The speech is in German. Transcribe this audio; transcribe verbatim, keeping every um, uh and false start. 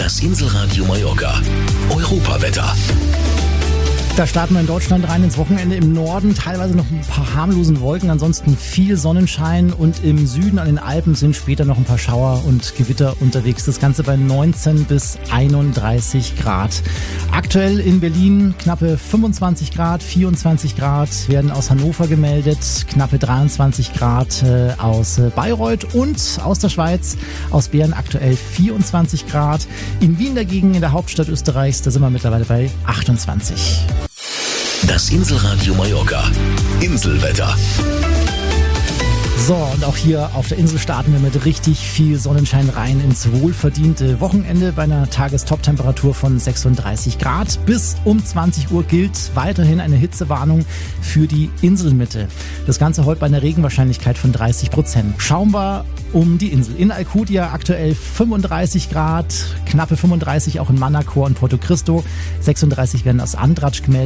Das Inselradio Mallorca. Europawetter. Da starten wir in Deutschland rein ins Wochenende. Im Norden teilweise noch ein paar harmlosen Wolken, ansonsten viel Sonnenschein und im Süden an den Alpen sind später noch ein paar Schauer und Gewitter unterwegs. Das Ganze bei neunzehn bis einunddreißig Grad. Aktuell in Berlin knappe fünfundzwanzig Grad, vierundzwanzig Grad werden aus Hannover gemeldet, knappe dreiundzwanzig Grad äh, aus äh, Bayreuth und aus der Schweiz, aus Bern aktuell vierundzwanzig Grad. In Wien dagegen, in der Hauptstadt Österreichs, da sind wir mittlerweile bei achtundzwanzig. Das Inselradio Mallorca. Inselwetter. So, und auch hier auf der Insel starten wir mit richtig viel Sonnenschein rein ins wohlverdiente Wochenende bei einer Tagestop-Temperatur von sechsunddreißig Grad. Bis um zwanzig Uhr gilt weiterhin eine Hitzewarnung für die Inselmitte. Das Ganze heute bei einer Regenwahrscheinlichkeit von dreißig Prozent. Schauen wir um die Insel. In Alcudia aktuell fünfunddreißig Grad, knappe fünfunddreißig auch in Manacor und Porto Cristo. sechsunddreißig werden aus Andratsch gemeldet.